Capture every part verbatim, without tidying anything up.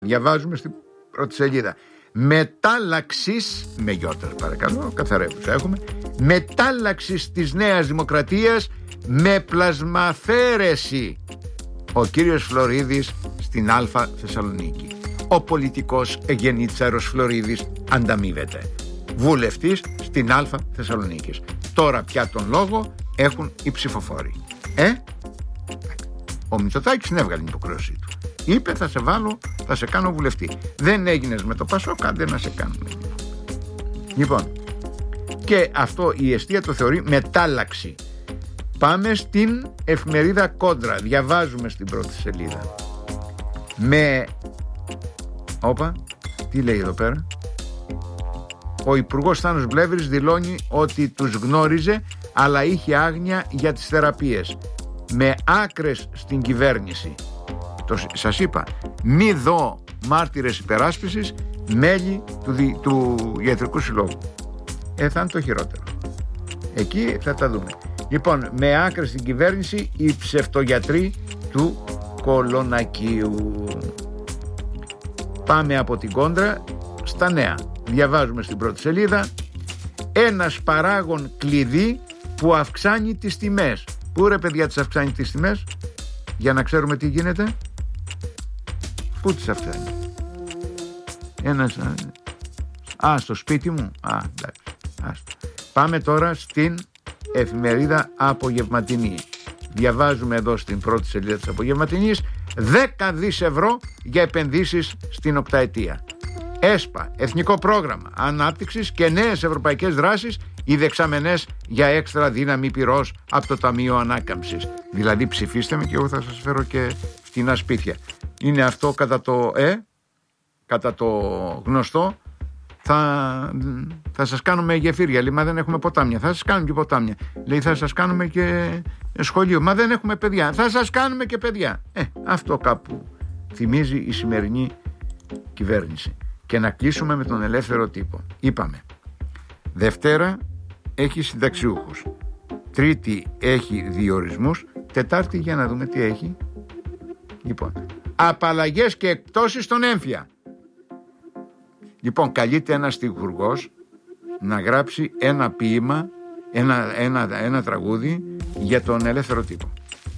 Διαβάζουμε στην πρώτη σελίδα. Μετάλλαξης, με γιώτας παρακαλώ, καθαρεύουσα έχουμε, μετάλλαξης της Νέας Δημοκρατίας με πλασμαθαίρεση. Ο κύριος Φλωρίδης στην Α Θεσσαλονίκη. Ο πολιτικός Εγενίτσαρος Φλωρίδης ανταμείβεται. Βουλευτής στην Α Θεσσαλονίκης. Τώρα πια τον λόγο έχουν οι ψηφοφόροι. Ε, ο Μητσοτάκης την έβγαλε την υποχρέωσή του. Είπε θα σε βάλω, θα σε κάνω βουλευτή. Δεν έγινες με το Πασόκ, άντε να σε κάνουμε. Λοιπόν, και αυτό η εστία το θεωρεί μετάλλαξη. Πάμε στην εφημερίδα Κόντρα. Διαβάζουμε στην πρώτη σελίδα. Με... Όπα, τι λέει εδώ πέρα. Ο Υπουργός Θάνος Βλεύρης δηλώνει ότι τους γνώριζε, αλλά είχε άγνοια για τις θεραπείες. Με άκρες στην κυβέρνηση. Το, σας είπα, μη δω μάρτυρες υπεράσπισης, μέλη του, δι, του Ιατρικού Συλλόγου. Ε, θα είναι το χειρότερο. Εκεί θα τα δούμε. Λοιπόν, με άκρες στην κυβέρνηση, οι ψευτογιατροί του Κολονακίου. Πάμε από την Κόντρα στα νέα. Διαβάζουμε στην πρώτη σελίδα. Ένας παράγων κλειδί που αυξάνει τις τιμές. Πού ρε παιδιά τις αυξάνει τις τιμές? Για να ξέρουμε τι γίνεται. Πού τις αυξάνει? Ένας... Α, στο σπίτι μου. Α, εντάξει. Άστο. Πάμε τώρα στην εφημερίδα Απογευματινή. Διαβάζουμε εδώ στην πρώτη σελίδα της Απογευματινής δέκα δις ευρώ για επενδύσεις στην οκταετία. ΕΣΠΑ, Εθνικό Πρόγραμμα Ανάπτυξης και νέες ευρωπαϊκές δράσεις, οι δεξαμενές για έξτρα δύναμη πυρός από το Ταμείο Ανάκαμψης. Δηλαδή ψηφίστε με και εγώ θα σας φέρω και φτηνά σπίτια. Είναι αυτό κατά το ε, κατά το γνωστό. Θα, θα σας κάνουμε γεφύρια. Λέει, μα δεν έχουμε ποτάμια. Θα σας κάνουμε και ποτάμια. Λέει, θα σας κάνουμε και σχολείο. Μα δεν έχουμε παιδιά. Θα σας κάνουμε και παιδιά. Ε, αυτό κάπου θυμίζει η σημερινή κυβέρνηση. Και να κλείσουμε με τον ελεύθερο τύπο. Είπαμε, Δευτέρα έχει συνταξιούχους, Τρίτη έχει διορισμούς, Τετάρτη για να δούμε τι έχει. Λοιπόν, απαλλαγές και εκπτώσεις στον έμφυα. Λοιπόν, καλείται ένας στιχουργός να γράψει ένα ποίημα, ένα, ένα, ένα τραγούδι για τον ελεύθερο τύπο.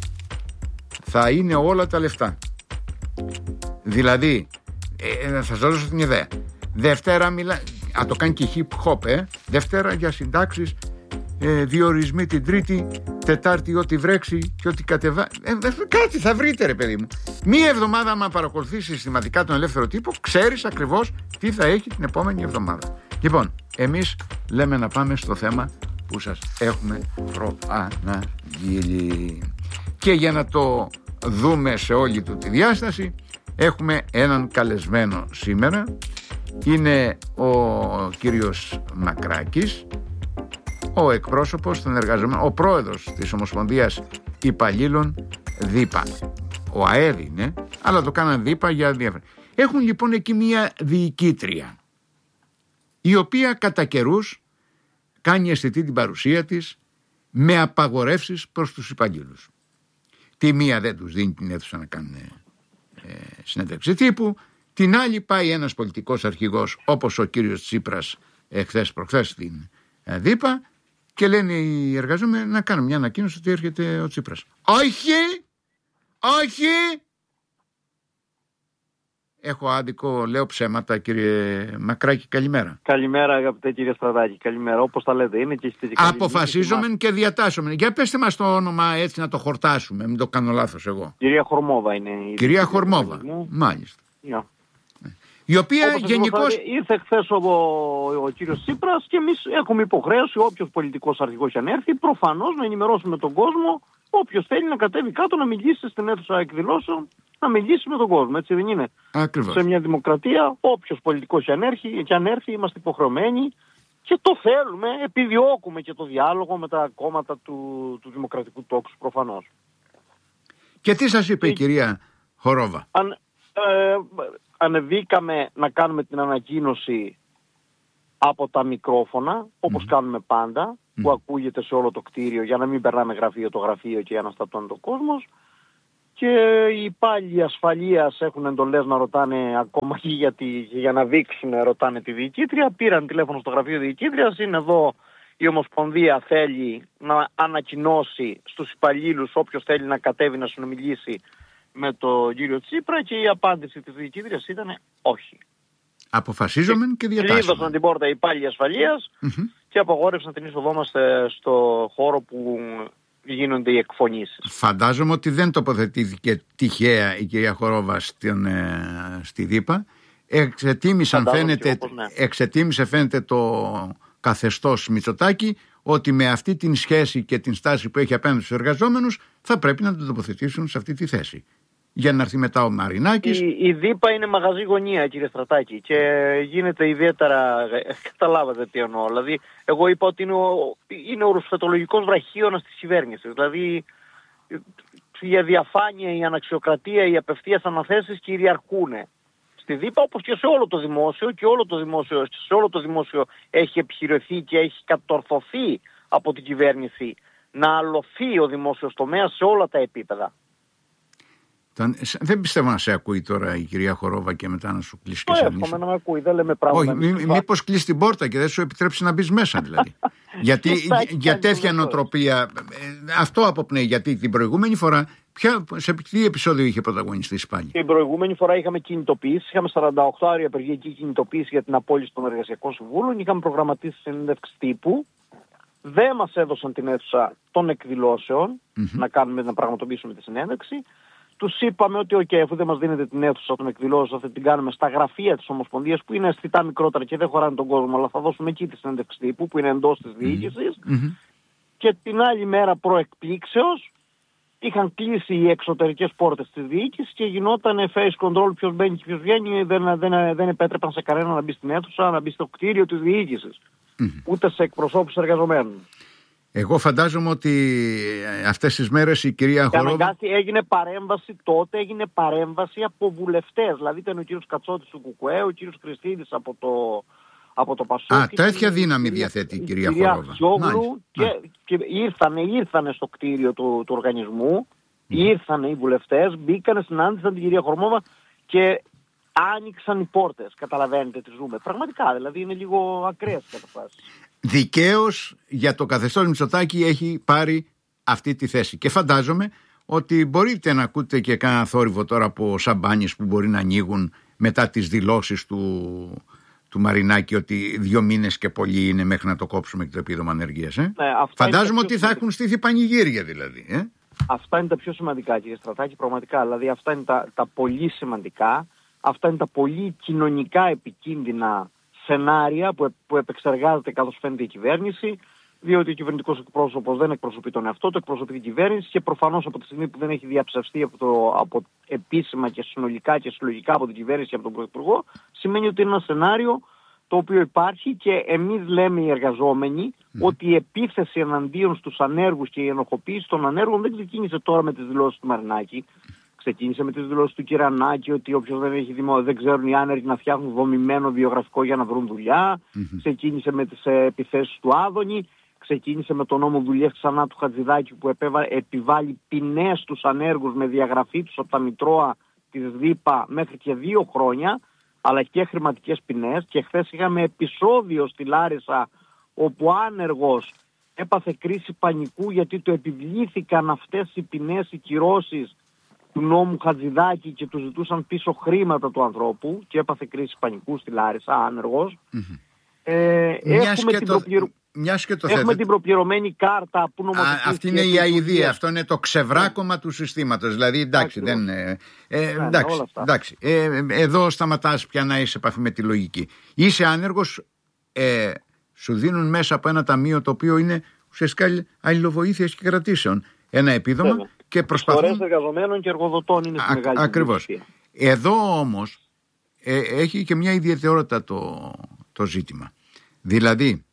Θα είναι όλα τα λεφτά. Δηλαδή, ε, θα σας δώσω την ιδέα. Δευτέρα μιλά... Α, το κάνει και hip hop, ε. Δευτέρα για συντάξεις, ε, διορισμοί την Τρίτη, Τετάρτη ό,τι βρέξει και ό,τι κατεβά... Ε, κάτι θα βρείτε ρε παιδί μου. Μία εβδομάδα άμα παρακολουθείς συστηματικά τον ελεύθερο τύπο, ξέρεις ακριβώς τι θα έχει την επόμενη εβδομάδα. Λοιπόν, εμείς λέμε να πάμε στο θέμα που σας έχουμε προαναγγείλει. Και για να το δούμε σε όλη του τη διάσταση, έχουμε έναν καλεσμένο σήμερα. Είναι ο κύριος Μακράκης, ο εκπρόσωπος των εργαζομένων, ο πρόεδρος της Ομοσπονδίας Υπαλλήλων ΔΥΠΑ. Ο ΑΕΔ είναι, αλλά το κάναν ΔΥΠΑ για διάφορα. Έχουν λοιπόν εκεί μια διοικήτρια, η οποία κατά καιρούς κάνει αισθητή την παρουσία της με απαγορεύσεις προς τους υπαλλήλους. Τη μία δεν τους δίνει την αίθουσα να κάνουν ε, συνέντευξη τύπου, την άλλη πάει ένας πολιτικός αρχηγός όπως ο κύριος Τσίπρας εχθές προχθές στην ε, ΔΥΠΑ και λένε οι εργαζόμενοι να κάνουν μια ανακοίνωση ότι έρχεται ο Τσίπρας. Όχι! Όχι! Έχω άδικο, λέω ψέματα, κύριε Μακράκη, καλημέρα. Καλημέρα αγαπητέ κύριε Στραδάκη, καλημέρα. Όπως τα λέτε, είναι και αισθητικά. Αποφασίζομεν και διατάσσομεν. Για πέστε μας το όνομα έτσι να το χορτάσουμε, μην το κάνω λάθος εγώ. Κυρία Χορμόβα είναι η Κυρία Χορμόβα, μάλιστα. Yeah. Η οποία γενικώς... Ήρθε χθες ο, ο, ο κύριος Τσίπρας και εμείς έχουμε υποχρέωση, όποιος πολιτικός αρχηγός αν έρθει, προφανώς να ενημερώσουμε τον κόσμο, όποιος θέλει να κατέβει κάτω να μιλήσει στην αίθουσα εκδηλώσεων, να μιλήσει με τον κόσμο, έτσι δεν είναι? Ακριβώς. Σε μια δημοκρατία, όποιος πολιτικός και αν έρθει, και αν έρθει είμαστε υποχρεωμένοι και το θέλουμε, επιδιώκουμε και το διάλογο με τα κόμματα του, του δημοκρατικού τόξου προφανώς. Και τι σας είπε η, η κυρία Χορόβα? Αν, ε, ανεβήκαμε να κάνουμε την ανακοίνωση από τα μικρόφωνα, όπως mm. κάνουμε πάντα, που mm. ακούγεται σε όλο το κτίριο για να μην περνάμε γραφείο το γραφείο και για να στατώνει το κόσμος. και οι υπάλληλοι ασφαλείας έχουν εντολές να ρωτάνε ακόμα και για, τη, για να δείξουν, ρωτάνε τη διοικήτρια. Πήραν τηλέφωνο στο γραφείο διοικήτριας, είναι εδώ η Ομοσπονδία, θέλει να ανακοινώσει στους υπαλλήλους όποιος θέλει να κατέβει να συνομιλήσει με τον κύριο Τσίπρα, και η απάντηση της διοικήτριας ήταν όχι. Αποφασίζομεν και διατάσσομεν. Κλείδωσαν την πόρτα οι υπάλληλοι ασφαλείας mm-hmm. και απαγόρευσαν την είσοδό μας στο χώρο που γίνονται οι εκφωνήσεις. Φαντάζομαι ότι δεν τοποθετήθηκε τυχαία η κυρία Χορόβα στην, ε, στη ΔΥΠΑ. Εξετίμησαν φαίνεται, όπως, ναι. εξετίμησε φαίνεται το καθεστώς Μητσοτάκη ότι με αυτή την σχέση και την στάση που έχει απέναντι στους εργαζόμενους θα πρέπει να τον τοποθετήσουν σε αυτή τη θέση. Για να έρθει μετά ο Μαρινάκης. Η, η ΔΥΠΑ είναι μαγαζί γωνία, κύριε Στρατάκη, και γίνεται ιδιαίτερα. Καταλάβατε τι εννοώ. Δηλαδή, εγώ είπα ότι είναι ο, είναι ο ρουσφετολογικός βραχίωνας της κυβέρνησης. Δηλαδή, η αδιαφάνεια, η αναξιοκρατία, οι απευθείας αναθέσεις κυριαρχούν στη ΔΥΠΑ, όπως και σε όλο το δημόσιο, και όλο το δημόσιο, σε όλο το δημόσιο έχει επιχειρηθεί και έχει κατορθωθεί από την κυβέρνηση να αλωθεί ο δημόσιος τομέας σε όλα τα επίπεδα. Δεν πιστεύω να σε ακούει τώρα η κυρία Χορόβα και μετά να σου κλείσει και σε εύχομαι να με ακούει, δεν λέμε πράγματα. Όχι, μη, μήπως κλείσει την πόρτα και δεν σου επιτρέψει να μπει μέσα δηλαδή. Γιατί για τέτοια νοοτροπία αυτό αποπνέει. Γιατί την προηγούμενη φορά ποια, σε τι επεισόδιο είχε πρωταγωνιστήσει πάλι? Την προηγούμενη φορά είχαμε κινητοποιήσει, είχαμε σαράντα οκτώ ώρια απεργιακή κινητοποίηση για την απόλυση των εργασιακών συμβούλων, είχαμε προγραμματίσει συνέντευξη τύπου. Δεν μας έδωσαν την αίθουσα των εκδηλώσεων mm-hmm. να, κάνουμε, να πραγματοποιήσουμε τη συνέντευξη. Τους είπαμε ότι okay, αφού δεν μας δίνετε την αίθουσα των εκδηλώσεων, θα την κάνουμε στα γραφεία της Ομοσπονδίας, που είναι αισθητά μικρότερα και δεν χωράνε τον κόσμο, αλλά θα δώσουμε εκεί τη συνέντευξη τύπου που είναι εντός της διοίκησης. Mm-hmm. Και την άλλη μέρα προεκπλήξεως είχαν κλείσει οι εξωτερικές πόρτες της διοίκησης και γινόταν face control, ποιος μπαίνει και ποιος βγαίνει. Δεν, δεν, δεν επέτρεπαν σε κανένα να μπει στην αίθουσα, να μπει στο κτίριο της διοίκησης, mm-hmm. ούτε σε εκπροσώπους εργαζομένων. Εγώ φαντάζομαι ότι αυτές τις μέρες η κυρία Χορόβα... Έγινε παρέμβαση τότε, έγινε παρέμβαση από βουλευτές. Δηλαδή ήταν ο κύριος Κατσότης του Κουκουέ, ο κύριος Χριστίδης από το, από το Πασόκ. Α, τέτοια δύναμη διαθέτει η κυρία, η κυρία Χορόβα. Χιόγλου, και, και ήρθανε, ήρθανε στο κτίριο του, του οργανισμού, mm. ήρθανε οι βουλευτές, μπήκανε, συνάντησαν την κυρία Χορόβα και άνοιξαν οι πόρτες. Καταλαβαίνετε τι ζούμε. Πραγματικά, δηλαδή είναι λίγο ακραίες καταστάσεις. Δικαίως για το καθεστώς Μητσοτάκη έχει πάρει αυτή τη θέση. Και φαντάζομαι ότι μπορείτε να ακούτε και κανένα θόρυβο τώρα από σαμπάνιες που μπορεί να ανοίγουν μετά τις δηλώσεις του, του Μαρινάκη ότι δύο μήνες και πολύ είναι μέχρι να το κόψουμε και το επίδομα ανεργίας. Ε? Ναι, φαντάζομαι ότι θα έχουν στήθει πανηγύρια δηλαδή. Ε? Αυτά είναι τα πιο σημαντικά, κύριε Στρατάκη, πραγματικά. Δηλαδή αυτά είναι τα, τα πολύ σημαντικά. Αυτά είναι τα πολύ κοινωνικά επικίνδυνα σενάρια που, που επεξεργάζεται καθώς φαίνεται η κυβέρνηση, διότι ο κυβερνητικός εκπρόσωπος δεν εκπροσωπεί τον εαυτό του, εκπροσωπεί την κυβέρνηση, και προφανώς από τη στιγμή που δεν έχει διαψευστεί από, το, από επίσημα και συνολικά και συλλογικά από την κυβέρνηση και από τον Πρωθυπουργό, σημαίνει ότι είναι ένα σενάριο το οποίο υπάρχει, και εμείς λέμε οι εργαζόμενοι mm. ότι η επίθεση εναντίον στους ανέργους και η ενοχοποίηση των ανέργων δεν ξεκίνησε τώρα με τις δηλώσεις του Μαρινάκη. Ξεκίνησε με τις δηλώσεις του Κυρανάκη ότι όποιος δεν έχει δημο... δεν ξέρουν οι άνεργοι να φτιάχνουν δομημένο βιογραφικό για να βρουν δουλειά. Mm-hmm. Ξεκίνησε με τις ε, επιθέσεις του Άδωνη. Ξεκίνησε με τον νόμο δουλειές ξανά του Χατζηδάκη που επέβα... επιβάλλει ποινές στους ανέργους με διαγραφή τους από τα Μητρώα της ΔΥΠΑ μέχρι και δύο χρόνια, αλλά και χρηματικές ποινές. Και χθες είχαμε επεισόδιο στη Λάρισα όπου ο άνεργος έπαθε κρίση πανικού γιατί του επιβλήθηκαν αυτές οι ποινές, οι κυρώσεις του νόμου Χατζηδάκη, και του ζητούσαν πίσω χρήματα του ανθρώπου, και έπαθε κρίση πανικού στη Λάρισα, άνεργος. Mm-hmm. Ε, έχουμε την, το... προπληρω... έχουμε θέτε... την προπληρωμένη κάρτα που νομοθετήθηκε. Αυτή είναι η αηδία, αυτό είναι το ξεβράκωμα yeah. του συστήματος. Δηλαδή εντάξει, yeah. δεν, ε, ε, εντάξει, yeah, εντάξει ε, ε, εδώ σταματάς πια να είσαι σε επαφή με τη λογική. Είσαι άνεργος, ε, σου δίνουν μέσα από ένα ταμείο το οποίο είναι ουσιαστικά αλληλοβοήθειας και κρατήσεων ένα επίδομα. Yeah. Και προσπαθούν... Φορές εργαζομένων και εργοδοτών είναι στη μεγάλη ακριβώς. Εδώ όμως ε, έχει και μια ιδιαιτερότητα το, το ζήτημα. Δηλαδή,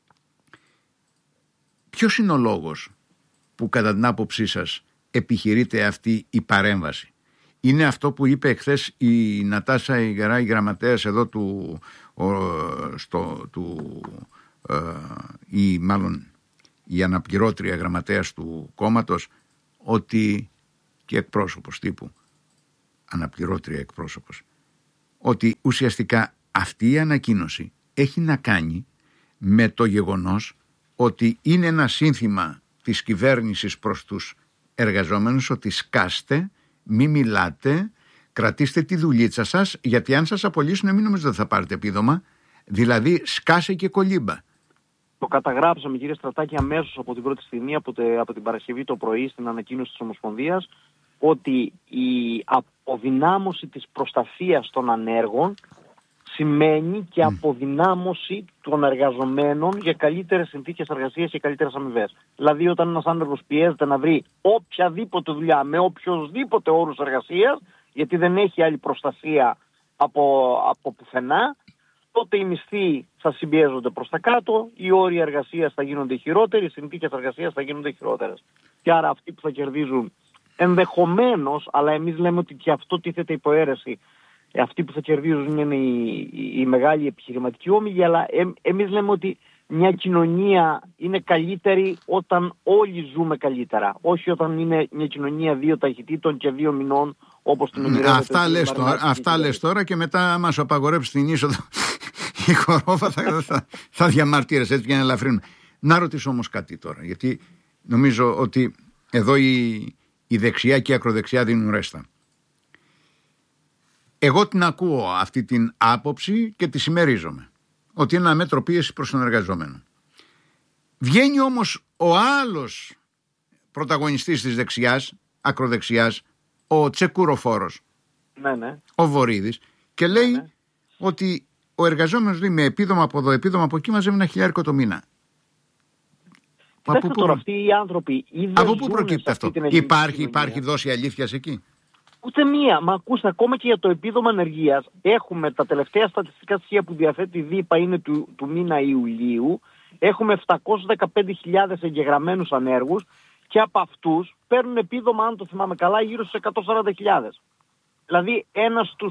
ποιος είναι ο λόγος που κατά την άποψή σας επιχειρείται αυτή η παρέμβαση? Είναι αυτό που είπε εχθές η Νατάσα Ιγερά, η γραμματέας εδώ του, ο, στο, του ε, ή μάλλον η αναπληρώτρια γραμματέας του κόμματος, ότι και εκπρόσωπος τύπου, αναπληρώτρια εκπρόσωπος, ότι ουσιαστικά αυτή η ανακοίνωση έχει να κάνει με το γεγονός ότι είναι ένα σύνθημα της κυβέρνησης προς τους εργαζόμενους ότι σκάστε, μη μιλάτε, κρατήστε τη δουλίτσα σας, γιατί αν σας απολύσουν μην νομίζετε ότι θα πάρετε επίδομα, δηλαδή σκάσε και κολύμπα. Το καταγράψαμε, κύριε Στρατάκη, αμέσως από την πρώτη στιγμή, από, τε, από την Παρασκευή το πρωί στην ανακοίνωση της Ομοσπονδίας, ότι η αποδυνάμωση της προστασίας των ανέργων σημαίνει και αποδυνάμωση των εργαζομένων για καλύτερες συνθήκες εργασίας και καλύτερες αμοιβές. Δηλαδή, όταν ένας άνεργος πιέζεται να βρει οποιαδήποτε δουλειά με οποιοσδήποτε όρους εργασίας, γιατί δεν έχει άλλη προστασία από, από πουθενά, τότε οι μισθοί θα συμπιέζονται προς τα κάτω, οι όροι εργασίας θα γίνονται χειρότεροι, οι συνθήκες εργασίας θα γίνονται χειρότερες. Και άρα αυτοί που θα κερδίζουν ενδεχομένως, αλλά εμείς λέμε ότι και αυτό τίθεται υπό αίρεση, αυτοί που θα κερδίζουν είναι οι, οι, οι μεγάλοι επιχειρηματικοί όμιλοι, αλλά ε, εμείς λέμε ότι μια κοινωνία είναι καλύτερη όταν όλοι ζούμε καλύτερα. Όχι όταν είναι μια κοινωνία δύο ταχυτήτων και δύο μηνών, όπως την ονειρεύεται. Αυτά, λες τώρα, αυτά λες τώρα και μετά άμα σου απαγορέψει την είσοδο η χορόβα θα, θα, θα διαμαρτύρεσαι έτσι για να ελαφρύνουμε. Να ρωτήσω όμως κάτι τώρα, γιατί νομίζω ότι εδώ η, η δεξιά και η ακροδεξιά δίνουν ρέστα. Εγώ την ακούω αυτή την άποψη και τη συμμερίζομαι. Ότι είναι ένα μέτρο πίεση προς τον εργαζόμενο. Βγαίνει όμως ο άλλος πρωταγωνιστής της δεξιάς, ακροδεξιάς, ο τσεκουροφόρος, ναι, ναι. ο Βορίδης, και λέει ναι, ναι. ότι ο εργαζόμενος λέει, με επίδομα από εδώ, επίδομα από εκεί, μαζεύει ένα χιλιάρικο το μήνα. Κοιτάξτε τώρα, αυτοί οι άνθρωποι από πού προκύπτει αυτό? Υπάρχει, υπάρχει δόση αλήθειας εκεί? Ούτε μία. Μα ακούστε, ακόμα και για το επίδομα ανεργίας έχουμε τα τελευταία στατιστικά στοιχεία που διαθέτει η ΔΥΠΑ είναι του, του μήνα Ιουλίου. Έχουμε επτακόσιες δεκαπέντε χιλιάδες εγγεγραμμένους ανέργους και από αυτούς παίρνουν επίδομα, αν το θυμάμαι καλά, γύρω στους εκατόν σαράντα χιλιάδες. Δηλαδή ένα στους,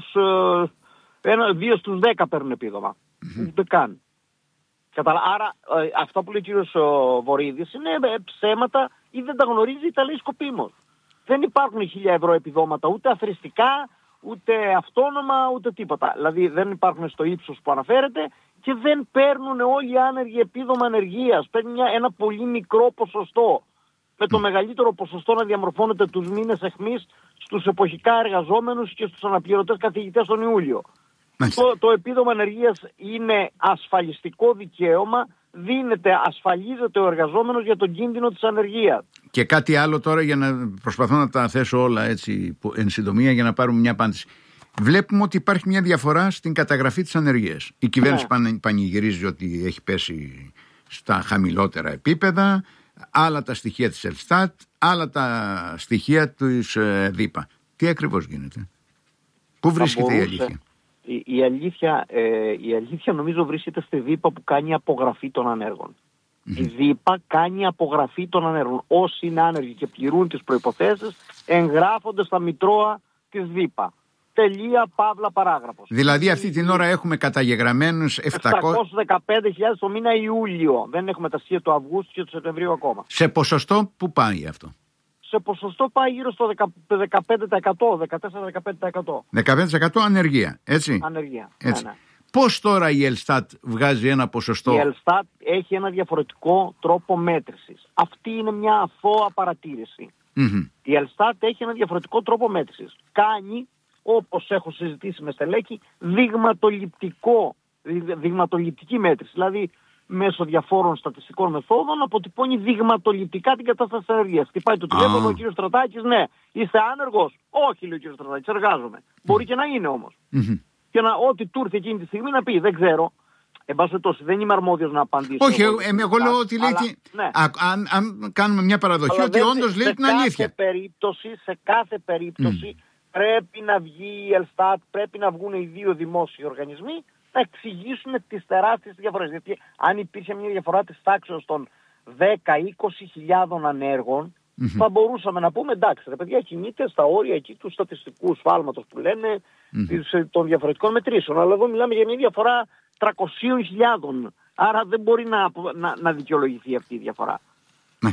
ένα, δύο στους δέκα παίρνουν επίδομα. Mm-hmm. Ούτε καν. Καταλα... Άρα ε, αυτά που λέει ο κύριος Βορίδης είναι ψέματα ή δεν τα γνωρίζει ή τα λέει σκοπίμως. Δεν υπάρχουν χίλια ευρώ επιδόματα ούτε αθροιστικά, ούτε αυτόνομα, ούτε τίποτα. Δηλαδή δεν υπάρχουν στο ύψος που αναφέρεται και δεν παίρνουν όλοι οι άνεργοι επίδομα ανεργίας. Παίρνουν μια, ένα πολύ μικρό ποσοστό. Με το μεγαλύτερο ποσοστό να διαμορφώνεται τους μήνες εχμής στους εποχικά εργαζόμενους και στους αναπληρωτές καθηγητές τον Ιούλιο. Το, το επίδομα ανεργίας είναι ασφαλιστικό δικαίωμα, δίνεται, ασφαλίζεται ο εργαζόμενος για τον κίνδυνο της ανεργίας. Και κάτι άλλο τώρα, για να προσπαθώ να τα θέσω όλα έτσι εν συντομία για να πάρουμε μια απάντηση. Βλέπουμε ότι υπάρχει μια διαφορά στην καταγραφή της ανεργίας. Η κυβέρνηση ναι. πανηγυρίζει ότι έχει πέσει στα χαμηλότερα επίπεδα, άλλα τα στοιχεία της Ελστάτ, άλλα τα στοιχεία της ΔΥΠΑ. Τι ακριβώς γίνεται? Πού βρίσκεται η αλήθεια? Η, η, αλήθεια, ε, η αλήθεια νομίζω βρίσκεται στη ΔΥΠΑ που κάνει απογραφή των ανέργων. Mm-hmm. Η ΔΥΠΑ κάνει απογραφή των ανέργων. Όσοι είναι άνεργοι και πληρούν τις προϋποθέσεις εγγράφονται στα μητρώα της ΔΥΠΑ. Τελεία, παύλα, παράγραφος. Δηλαδή αυτή την ώρα έχουμε καταγεγραμμένους επτακόσιες δεκαπέντε χιλιάδες το μήνα Ιούλιο. Δεν έχουμε τα στοιχεία του Αυγούστου και του Σεπτεμβρίου ακόμα. Σε ποσοστό που πάει αυτό? Σε ποσοστό πάει γύρω στο δεκαπέντε τοις εκατό, δεκατέσσερα με δεκαπέντε τοις εκατό. δεκαπέντε τοις εκατό ανεργία, έτσι. Ανεργία, έτσι. Ναι, ναι. Πώς τώρα η Ελστάτ βγάζει ένα ποσοστό? Η Ελστάτ έχει ένα διαφορετικό τρόπο μέτρησης. Αυτή είναι μια αθώα παρατήρηση. Mm-hmm. Η Ελστάτ έχει ένα διαφορετικό τρόπο μέτρησης. Κάνει, όπως έχω συζητήσει με στελέχη, δειγματοληπτικό, δειγματοληπτική μέτρηση. Δηλαδή, μέσω διαφόρων στατιστικών μεθόδων αποτυπώνει δειγματοληπτικά την κατάσταση της ανεργίας. Χτυπάει το τηλέφωνο, ah. ο κύριος Στρατάκης, ναι. Είστε άνεργος? Όχι, λέει ο κύριος Στρατάκης, εργάζομαι. Mm. Μπορεί και να είναι όμως. Mm-hmm. Και να, ό,τι του ήρθε εκείνη τη στιγμή να πει, δεν ξέρω. Εν πάση περιπτώσει, δεν είμαι αρμόδιος να απαντήσω. Όχι, εγώ, ε, εγώ λέω ότι λέει. Αλλά, ναι. α, αν, αν κάνουμε μια παραδοχή, αλλά ότι όντως λέει την αλήθεια. Περίπτωση, σε κάθε περίπτωση mm. πρέπει να βγει η Ελστάτ, πρέπει να βγουν οι δύο δημόσιοι οργανισμοί να εξηγήσουν τις τεράστιες διαφορές. Γιατί αν υπήρχε μια διαφορά της τάξης των δέκα με είκοσι χιλιάδων ανέργων, mm-hmm. θα μπορούσαμε να πούμε εντάξει, ρε παιδιά, κινείται στα όρια εκεί του στατιστικού σφάλματος που λένε mm-hmm. των διαφορετικών μετρήσεων. Αλλά εδώ μιλάμε για μια διαφορά τριακόσιες χιλιάδες. Άρα δεν μπορεί να, να, να δικαιολογηθεί αυτή η διαφορά. Μάλιστα.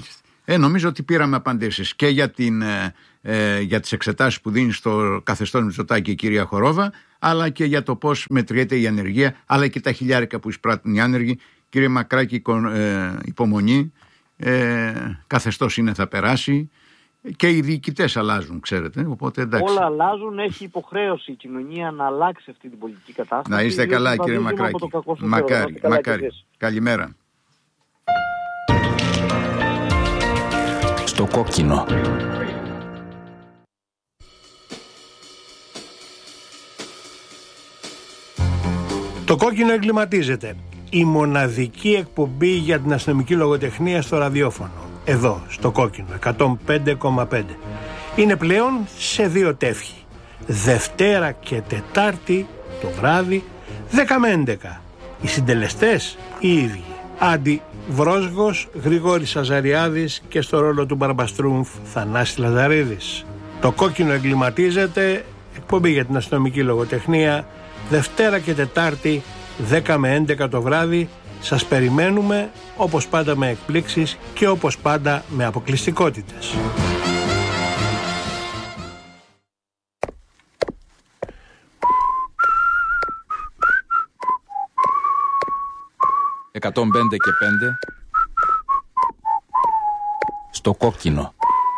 Ε, νομίζω ότι πήραμε απαντήσεις και για, την, ε, ε, για τις εξετάσεις που δίνει στο καθεστώς Μητσοτάκη η κυρία Χορόβα, αλλά και για το πώς μετριέται η ανεργία, αλλά και τα χιλιάρικα που εισπράττουν οι άνεργοι. Κύριε Μακράκη, ε, υπομονή, ε, καθεστώς είναι, θα περάσει. Και οι διοικητές αλλάζουν, ξέρετε. Οπότε, εντάξει. Όλα αλλάζουν. Έχει υποχρέωση η κοινωνία να αλλάξει αυτή την πολιτική κατάσταση. Να είστε καλά, κύριε Μακράκη. Μακάρι, μακάρι. Καλημέρα. Στο κόκκινο. Το κόκκινο εγκληματίζεται. Η μοναδική εκπομπή για την αστυνομική λογοτεχνία στο ραδιόφωνο. Εδώ, στο κόκκινο, εκατόν πέντε κόμμα πέντε. Είναι πλέον σε δύο τεύχη. Δευτέρα και Τετάρτη το βράδυ, δέκα με έντεκα. Οι συντελεστές οι ίδιοι. Άντι Βρόσγος, Γρηγόρης Αζαριάδης και στο ρόλο του Μπαρμπαστρούμφ Θανάση Λαζαρίδης. Το κόκκινο εγκληματίζεται, εκπομπή για την αστυνομική λογοτεχνία, Δευτέρα και Τετάρτη, δέκα με έντεκα το βράδυ. Σας περιμένουμε, όπως πάντα με εκπλήξεις και όπως πάντα με αποκλειστικότητες. εκατόν πέντε και πέντε στο κόκκινο.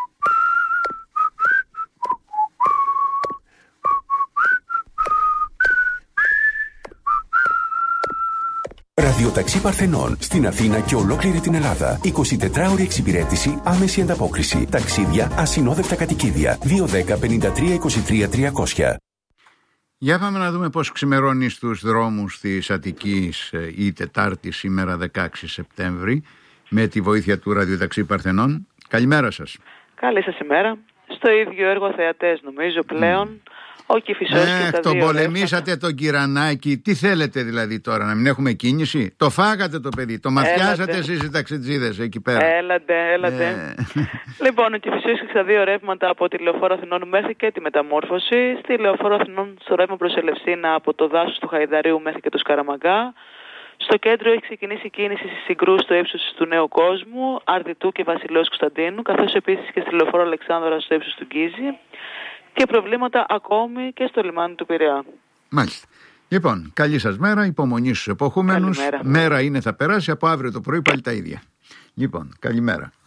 Ραδιοταξί Παρθενών στην Αθήνα και ολόκληρη την Ελλάδα. εικοσιτετράωρη εξυπηρέτηση, άμεση ανταπόκριση. Ταξίδια, ασυνόδευτα κατοικίδια. δύο δέκα πενήντα τρία είκοσι τρία τριακόσια. Για πάμε να δούμε πώς ξημερώνει στους δρόμους της Αττικής η Τετάρτη σήμερα δεκαέξι Σεπτέμβρη με τη βοήθεια του Ραδιοταξί Παρθενών. Καλημέρα σας. Καλή σας ημέρα. Στο ίδιο έργο θεατές νομίζω πλέον. Mm. Ο Κηφισός ε, και τα τον δύο πολεμήσατε ρεύματα. Τον Κυρανάκη. Τι θέλετε δηλαδή τώρα, να μην έχουμε κίνηση? Το φάγατε το παιδί, το μαθιάσατε εσείς οι ταξιτζίδες εκεί πέρα. Έλατε, έλατε. Ε. Λοιπόν, ο Κηφισός και τα δύο ρεύματα από τη Λεωφόρο Αθηνών μέχρι και τη Μεταμόρφωση. Στη Λεωφόρο Αθηνών στο ρεύμα προς Ελευσίνα από το δάσος του Χαϊδαρίου μέχρι και το Σκαραμαγκά. Στο κέντρο έχει ξεκινήσει η κίνηση στη Συγκρού στο ύψος του Νέου Κόσμου, Αρδιτού και Βασιλέως Κωνσταντίνου, καθώς επίσης και στη Λεωφόρο Αλεξάνδρας στο ύψος του Γκίζη. Και προβλήματα ακόμη και στο λιμάνι του Πειραιά. Μάλιστα. Λοιπόν, καλή σας μέρα, υπομονή στους εποχούμενους. Μέρα είναι, θα περάσει, από αύριο το πρωί πάλι τα ίδια. Λοιπόν, καλημέρα.